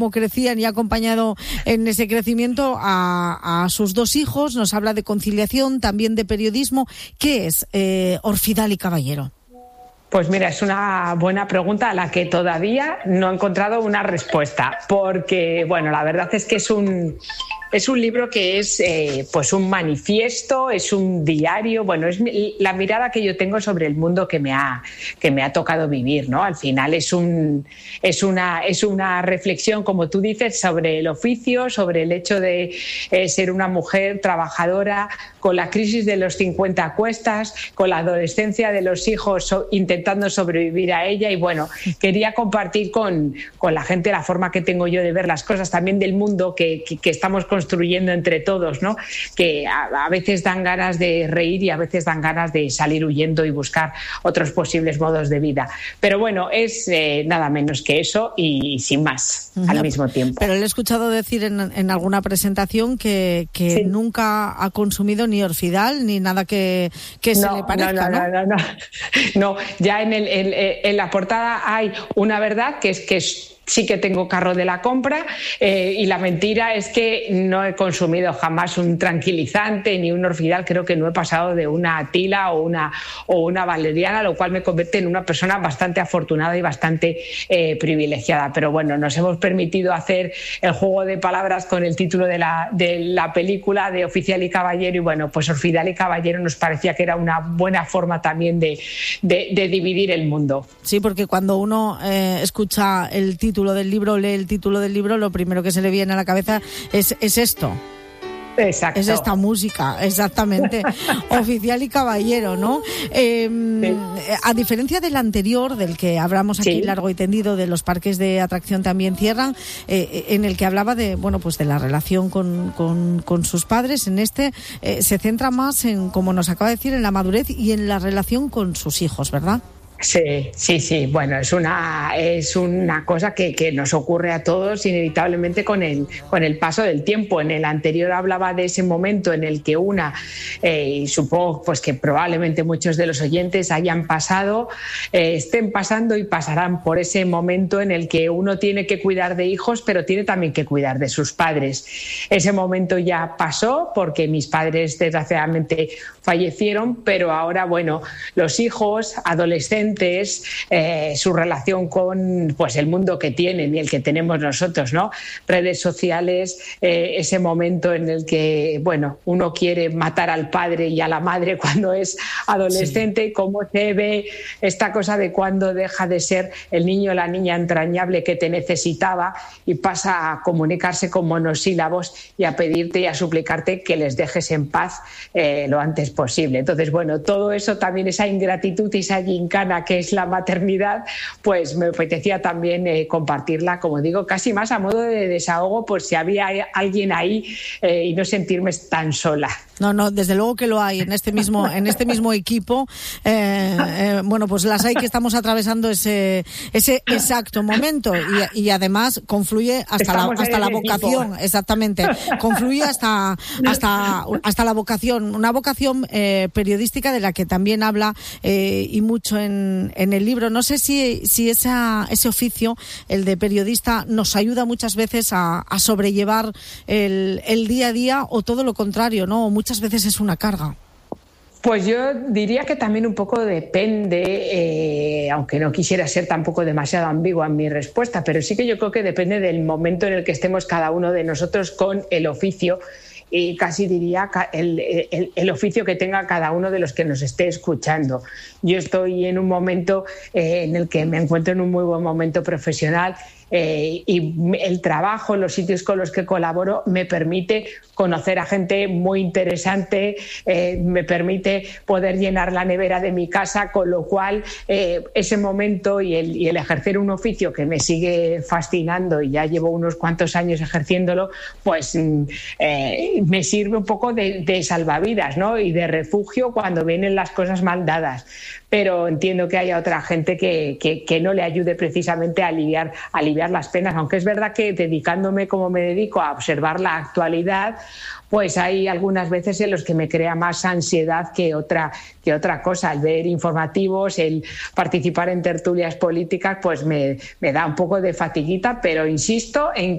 cómo crecían y ha acompañado en ese crecimiento a sus 2 hijos. Nos habla de conciliación, también de periodismo. ¿Qué es Orfidal y Caballero? Pues mira, es una buena pregunta a la que todavía no he encontrado una respuesta, porque, bueno, la verdad es que es un libro que es pues un manifiesto, es un diario, bueno, es la mirada que yo tengo sobre el mundo que me ha tocado vivir, ¿no? Al final es una reflexión, como tú dices, sobre el oficio, sobre el hecho de ser una mujer trabajadora, con la crisis de los 50 a cuestas, con la adolescencia de los hijos intentando sobrevivir a ella, y bueno, quería compartir con la gente la forma que tengo yo de ver las cosas, también del mundo que estamos construyendo entre todos, ¿no? Que a veces dan ganas de reír y a veces dan ganas de salir huyendo y buscar otros posibles modos de vida. Pero bueno, es nada menos que eso y sin más, al mismo tiempo. Pero le he escuchado decir en alguna presentación que sí, nunca ha consumido ni Orfidal ni nada que se le parezca, ¿no? No, ya en la portada hay una verdad que es sí que tengo carro de la compra, y la mentira es que no he consumido jamás un tranquilizante ni un Orfidal. Creo que no he pasado de una tila o una valeriana, lo cual me convierte en una persona bastante afortunada y bastante privilegiada. Pero bueno, nos hemos permitido hacer el juego de palabras con el título de la película de Oficial y Caballero, y bueno, pues Orfidal y Caballero nos parecía que era una buena forma también de dividir el mundo. Sí, porque cuando uno escucha el título del libro, lee el título del libro, lo primero que se le viene a la cabeza es esto. Exacto. Es esta música, exactamente. Oficial y Caballero, ¿no? Sí. A diferencia del anterior, del que hablamos aquí sí, largo y tendido, de los parques de atracción también cierran, en el que hablaba de, bueno, pues de la relación con sus padres, en este se centra más en, como nos acaba de decir, en la madurez y en la relación con sus hijos, ¿verdad? Sí. Bueno, es una cosa que nos ocurre a todos inevitablemente con el paso del tiempo. En el anterior hablaba de ese momento en el que y supongo pues que probablemente muchos de los oyentes hayan pasado, estén pasando y pasarán por ese momento en el que uno tiene que cuidar de hijos, pero tiene también que cuidar de sus padres. Ese momento ya pasó porque mis padres desgraciadamente fallecieron, pero ahora, bueno, los hijos, adolescentes, su relación con pues el mundo que tienen y el que tenemos nosotros, ¿no? Redes sociales, ese momento en el que, bueno, uno quiere matar al padre y a la madre cuando es adolescente, sí, cómo se ve esta cosa de cuando deja de ser el niño o la niña entrañable que te necesitaba y pasa a comunicarse con monosílabos y a pedirte y a suplicarte que les dejes en paz lo antes posible. Entonces, bueno, todo eso también, esa ingratitud y esa gincana que es la maternidad, pues me apetecía también compartirla, como digo, casi más a modo de desahogo, por si había alguien ahí y no sentirme tan sola. No, desde luego que lo hay en este mismo equipo. Bueno, pues las hay que estamos atravesando ese exacto momento y además confluye hasta la vocación, equipo. Exactamente, confluye hasta la vocación, una vocación periodística de la que también habla y mucho en el libro. No sé si ese oficio, el de periodista, nos ayuda muchas veces a sobrellevar el día a día, o todo lo contrario, ¿no? Muchas veces es una carga. Pues yo diría que también un poco depende, aunque no quisiera ser tampoco demasiado ambigua en mi respuesta, pero sí que yo creo que depende del momento en el que estemos cada uno de nosotros con el oficio, y casi diría el oficio que tenga cada uno de los que nos esté escuchando. Yo estoy en un momento en el que me encuentro en un muy buen momento profesional, y el trabajo, los sitios con los que colaboro, me permite conocer a gente muy interesante, me permite poder llenar la nevera de mi casa, con lo cual ese momento y el ejercer un oficio que me sigue fascinando y ya llevo unos cuantos años ejerciéndolo, pues me sirve un poco de salvavidas, ¿no? Y de refugio cuando vienen las cosas mal dadas. pero entiendo que haya otra gente que no le ayude precisamente a aliviar las penas, aunque es verdad que dedicándome como me dedico a observar la actualidad, pues hay algunas veces en los que me crea más ansiedad que otra cosa. El ver informativos, el participar en tertulias políticas, pues me da un poco de fatiguita, pero insisto en